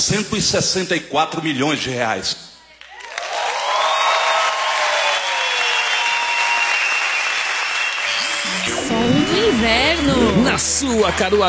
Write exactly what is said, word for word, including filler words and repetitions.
cento e sessenta e quatro milhões de reais. Som do inverno. Na sua Caruaru.